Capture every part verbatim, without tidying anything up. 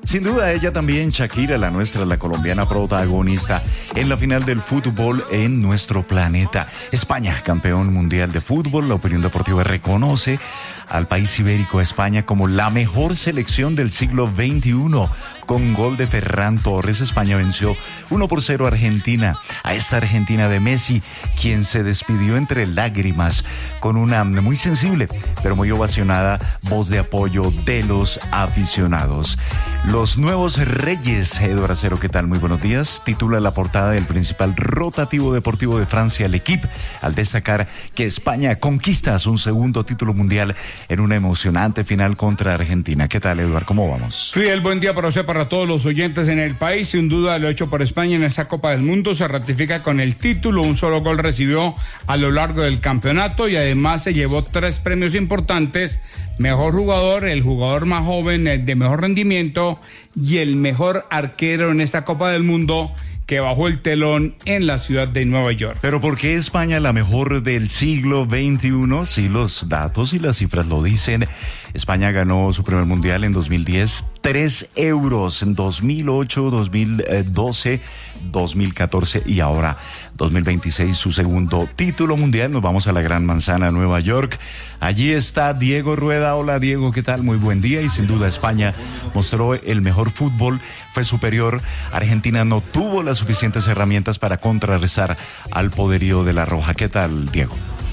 Sin duda ella también, Shakira, la nuestra, la colombiana protagonista en la final del fútbol en nuestro planeta. España, campeón mundial de fútbol. La opinión deportiva reconoce al país ibérico, España, como la mejor selección del siglo veintiuno. Con gol de Ferran Torres, España venció uno por cero a Argentina. A esta Argentina de Messi, quien se despidió entre lágrimas con una muy sensible, pero muy ovacionada voz de apoyo de los aficionados. Los nuevos reyes, Eduardo Acero, ¿qué tal? Muy buenos días. Titula la portada del principal rotativo deportivo de Francia, L'Équipe, al destacar que España conquista su segundo título mundial en una emocionante final contra Argentina. ¿Qué tal, Eduardo? ¿Cómo vamos? Fidel, buen día para usted, para todos los oyentes en el país. Sin duda, lo hecho por España en esta Copa del Mundo se ratifica con el título. Un solo gol recibió a lo largo del campeonato y además se llevó tres premios importantes: mejor jugador, el jugador más joven de mejor rendimiento y el mejor arquero en esta Copa del Mundo, que bajó el telón en la ciudad de Nueva York. ¿Pero por qué España la mejor del siglo veintiuno? Si los datos y las cifras lo dicen. España ganó su primer mundial en dos mil diez, tres euros en dos mil ocho, dos mil doce, dos mil catorce y ahora dos mil veintiséis, su segundo título mundial. Nos vamos a la Gran Manzana, Nueva York. Allí está Diego Rueda. Hola, Diego, ¿qué tal? Muy buen día. Y sin duda España mostró el mejor fútbol, fue superior. Argentina no tuvo las suficientes herramientas para contrarrestar al poderío de la Roja. ¿Qué tal, Diego?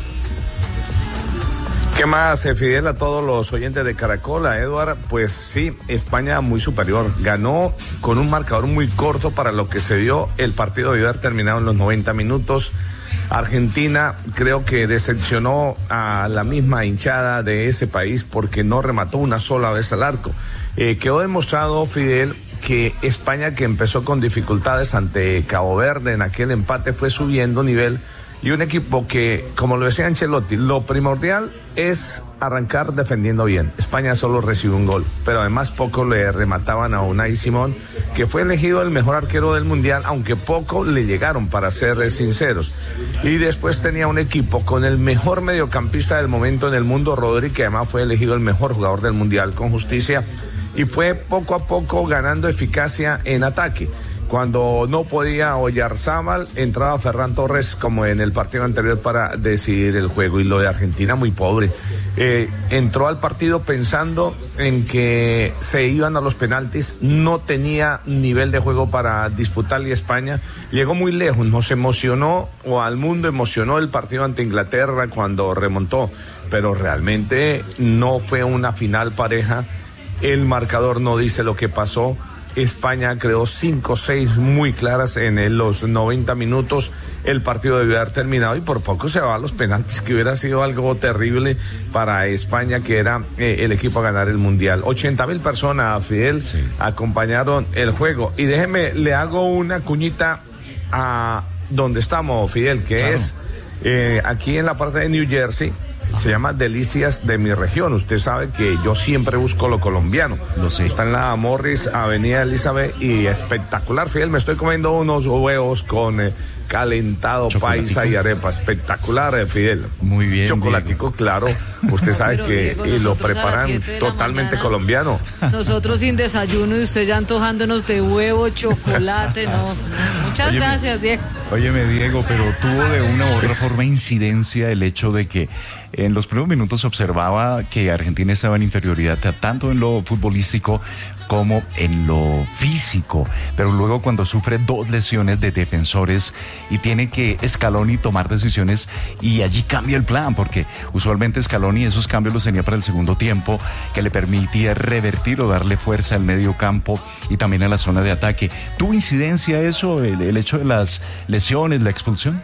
¿Qué más, eh, Fidel, a todos los oyentes de Caracol, a Eduard? Pues sí, España muy superior. Ganó con un marcador muy corto para lo que se vio. El partido debió haber terminado en los noventa minutos. Argentina creo que decepcionó a la misma hinchada de ese país porque no remató una sola vez al arco. Eh, quedó demostrado, Fidel, que España, que empezó con dificultades ante Cabo Verde en aquel empate, fue subiendo nivel. Y un equipo que, como lo decía Ancelotti, lo primordial es arrancar defendiendo bien. España solo recibió un gol, pero además poco le remataban a Unai Simón, que fue elegido el mejor arquero del Mundial, aunque poco le llegaron, para ser sinceros. Y después tenía un equipo con el mejor mediocampista del momento en el mundo, Rodri, que además fue elegido el mejor jugador del Mundial con justicia, y fue poco a poco ganando eficacia en ataque. Cuando no podía Oyarzábal, entraba Ferran Torres como en el partido anterior para decidir el juego. Y lo de Argentina muy pobre. Eh, entró al partido pensando en que se iban a los penaltis, no tenía nivel de juego para disputarle a España. Llegó muy lejos, nos emocionó, o al mundo emocionó el partido ante Inglaterra cuando remontó, pero realmente no fue una final pareja. El marcador no dice lo que pasó. España creó cinco o seis muy claras en los noventa minutos. El partido debió haber terminado y por poco se va a los penaltis, que hubiera sido algo terrible para España, que era eh, el equipo a ganar el Mundial. ochenta mil personas, Fidel, sí, acompañaron el juego. Y déjeme, le hago una cuñita a donde estamos, Fidel, que claro. es eh, aquí en la parte de New Jersey. Se llama Delicias de mi región. Usted sabe que yo siempre busco lo colombiano. Lo sé. Está en la Morris, Avenida Elizabeth, y espectacular, Fidel. Me estoy comiendo unos huevos con eh, calentado, paisa y arepa. Espectacular, eh, Fidel. Muy bien, chocolatico, Diego. Claro. Usted sabe Pero, que Diego, y lo preparan totalmente mañana, colombiano. Nosotros sin desayuno y usted ya antojándonos de huevo, chocolate, no. Muchas Óyeme, gracias, Diego. Óyeme, Diego, pero tuvo de una u otra forma incidencia el hecho de que en los primeros minutos se observaba que Argentina estaba en inferioridad tanto en lo futbolístico como en lo físico, pero luego cuando sufre dos lesiones de defensores y tiene que Scaloni tomar decisiones, y allí cambia el plan, porque usualmente Scaloni esos cambios los tenía para el segundo tiempo, que le permitía revertir o darle fuerza al medio campo y también a la zona de ataque. ¿Tuvo incidencia eso, el, el hecho de las lesiones, la expulsión?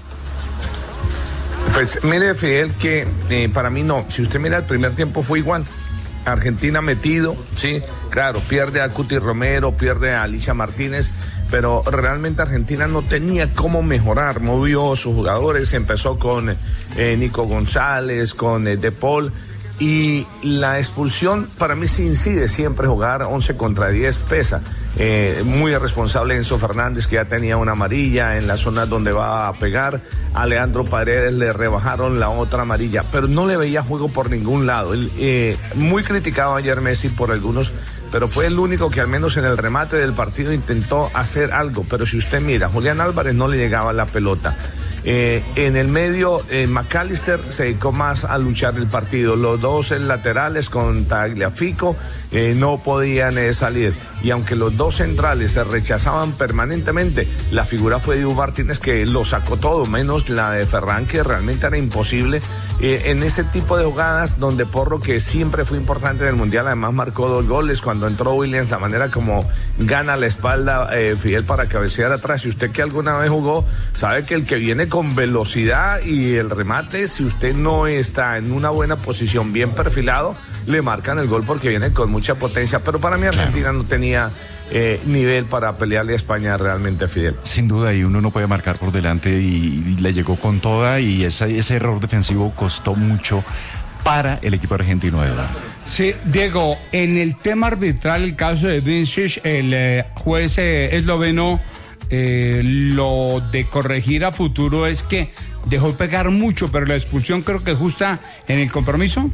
Pues mire, Fidel, que eh, para mí no. Si usted mira, el primer tiempo fue igual. Argentina metido, sí, claro, pierde a Cuti Romero, pierde a Alicia Martínez, pero realmente Argentina no tenía cómo mejorar. Movió sus jugadores, empezó con eh, Nico González, con eh, De Paul, y la expulsión para mí sí incide siempre, jugar once contra diez pesa. Eh, muy irresponsable Enzo Fernández, que ya tenía una amarilla en la zona donde va a pegar. A Leandro Paredes le rebajaron la otra amarilla, pero no le veía juego por ningún lado. Él, eh, muy criticado ayer Messi por algunos, pero fue el único que al menos en el remate del partido intentó hacer algo. Pero si usted mira, Julián Álvarez no le llegaba la pelota. Eh, en el medio, eh, McAllister se dedicó más a luchar el partido. Los dos laterales con Tagliafico eh, no podían eh, salir. Y aunque los dos centrales se rechazaban permanentemente, la figura fue Dibu Martínez, que lo sacó todo, menos la de Ferran, que realmente era imposible. Eh, en ese tipo de jugadas donde Porro, que siempre fue importante en el Mundial, además marcó dos goles cuando entró Williams, la manera como gana la espalda eh, Fidel para cabecear atrás. Si usted que alguna vez jugó, sabe que el que viene con velocidad y el remate, si usted no está en una buena posición, bien perfilado, le marcan el gol porque viene con mucha potencia. Pero para mí Argentina no tenía eh, nivel para pelearle a España realmente, Fidel. Sin duda, y uno no puede marcar por delante, y, y le llegó con toda, y esa, ese error defensivo costó mucho para el equipo argentino, ¿verdad? Sí, Diego, en el tema arbitral, el caso de Vincic, el eh, juez eh, esloveno, eh, lo de corregir a futuro es que dejó pegar mucho, pero la expulsión creo que es justa en el compromiso.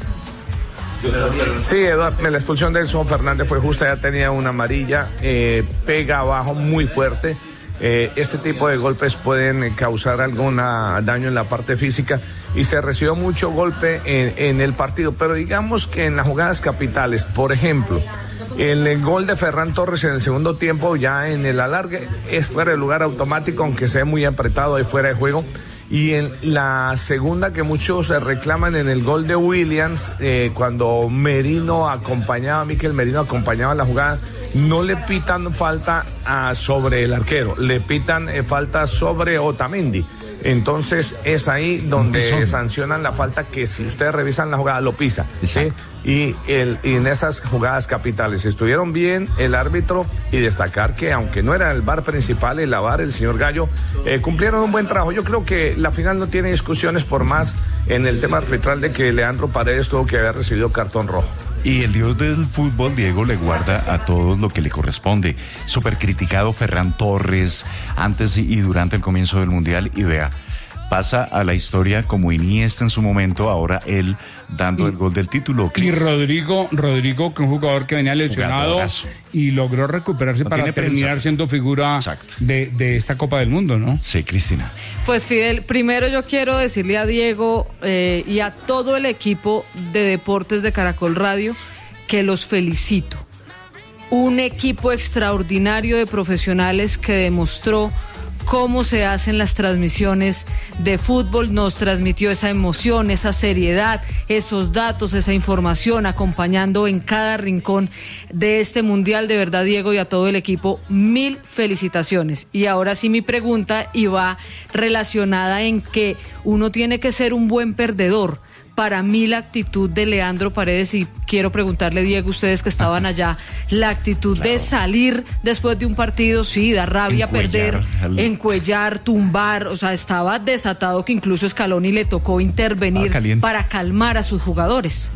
Sí, Eduardo, la expulsión de Enzo Fernández fue justa, ya tenía una amarilla, eh, pega abajo muy fuerte. Eh, este tipo de golpes pueden causar algún daño en la parte física, y se recibió mucho golpe en, en el partido, pero digamos que en las jugadas capitales, por ejemplo, el, el gol de Ferran Torres en el segundo tiempo, ya en el alargue, es fuera de lugar automático, aunque sea muy apretado de fuera de juego. Y en la segunda, que muchos reclaman, en el gol de Williams, eh, cuando Merino acompañaba, Mikel Merino acompañaba la jugada, no le pitan falta a, sobre el arquero, le pitan eh, falta sobre Otamendi. Entonces es ahí donde sancionan la falta, que si ustedes revisan la jugada lo pisa, ¿sí? Y, el, y en esas jugadas capitales estuvieron bien el árbitro, y destacar que aunque no era el V A R principal, el V A R, el señor Gallo, eh, cumplieron un buen trabajo. Yo creo que la final no tiene discusiones, por más en el tema arbitral de que Leandro Paredes tuvo que haber recibido cartón rojo. Y el dios del fútbol, Diego, le guarda a todos lo que le corresponde. Súper criticado Ferran Torres antes y durante el comienzo del Mundial, y vea, pasa a la historia como Iniesta en su momento, ahora él dando y, el gol del título. Y Rodrigo, Rodrigo, que es un jugador que venía lesionado y logró recuperarse no para terminar prensa. siendo figura de, de esta Copa del Mundo, ¿no? Sí, Cristina. Pues Fidel, primero yo quiero decirle a Diego eh, y a todo el equipo de Deportes de Caracol Radio que los felicito. Un equipo extraordinario de profesionales que demostró cómo se hacen las transmisiones de fútbol, nos transmitió esa emoción, esa seriedad, esos datos, esa información, acompañando en cada rincón de este mundial. De verdad, Diego, y a todo el equipo, mil felicitaciones. Y ahora sí mi pregunta, y va relacionada en que uno tiene que ser un buen perdedor. Para mí la actitud de Leandro Paredes, y quiero preguntarle, Diego, ustedes que estaban allá, la actitud claro. de salir después de un partido, sí, da rabia encuellar, perder, al... encuellar, tumbar, o sea, estaba desatado, que incluso Scaloni le tocó intervenir ah, para calmar a sus jugadores.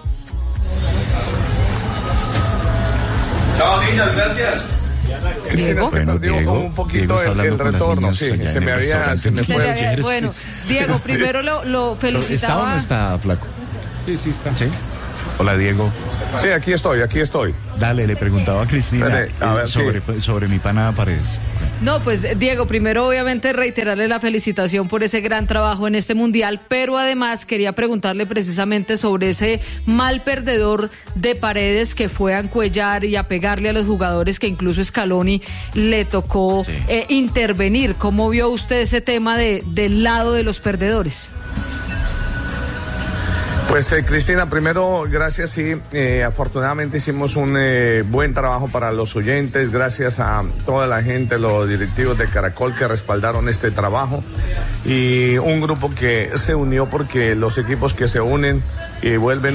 Chao, niñas, gracias. Cristina, se bueno, perdió Diego, un poquito el, el retorno, sí, se me había, se me fue. Se había, bueno, Diego, primero lo, lo felicitaba. ¿Está o no está, flaco? Sí, sí está. ¿Sí? Hola, Diego. Sí, aquí estoy, aquí estoy. Dale, le preguntaba a Cristina Dale, a ver, sobre, sí. sobre mi pana Paredes. No, pues Diego, primero obviamente reiterarle la felicitación por ese gran trabajo en este mundial, pero además quería preguntarle precisamente sobre ese mal perdedor de Paredes, que fue a encuellar y a pegarle a los jugadores, que incluso Scaloni le tocó sí. eh, intervenir. ¿Cómo vio usted ese tema de, del lado de los perdedores? Pues eh, Cristina, primero gracias, sí, eh, afortunadamente hicimos un eh, buen trabajo para los oyentes, gracias a toda la gente, los directivos de Caracol que respaldaron este trabajo, y un grupo que se unió, porque los equipos que se unen y vuelven